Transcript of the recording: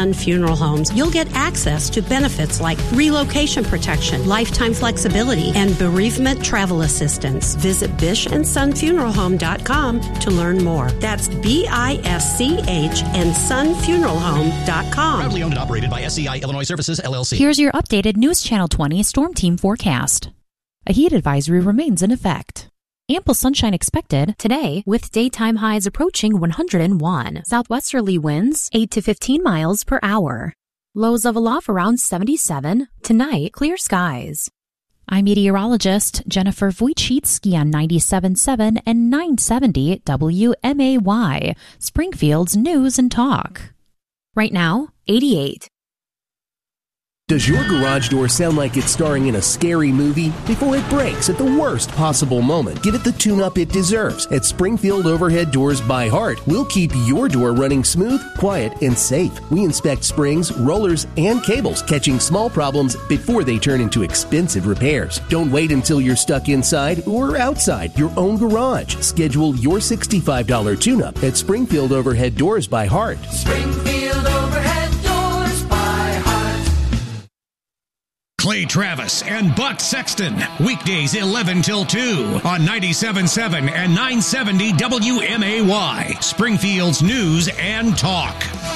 Son Funeral Homes, you'll get access to benefits like relocation protection, lifetime flexibility, and bereavement travel assistance. Visit bishandsonfuneralhome.com to learn more. That's BISCH and sonfuneralhome.com. Proudly owned and operated by SCI Illinois Services, LLC. Here's your updated News Channel 20 Storm Team forecast. A heat advisory remains in effect. Ample sunshine expected today with daytime highs approaching 101. Southwesterly winds 8 to 15 miles per hour. Lows level off around 77. Tonight, clear skies. I'm meteorologist Jennifer Wojcicki on 97.7 and 970 WMAY, Springfield's News and Talk. Right now, 88. Does your garage door sound like it's starring in a scary movie? Before it breaks at the worst possible moment, give it the tune-up it deserves. At Springfield Overhead Doors by Heart, we'll keep your door running smooth, quiet, and safe. We inspect springs, rollers, and cables, catching small problems before they turn into expensive repairs. Don't wait until you're stuck inside or outside your own garage. Schedule your $65 tune-up at Springfield Overhead Doors by Heart. Springfield Overhead Doors by Heart. Clay Travis and Buck Sexton, weekdays 11 till 2 on 97.7 and 970 WMAY, Springfield's News and Talk.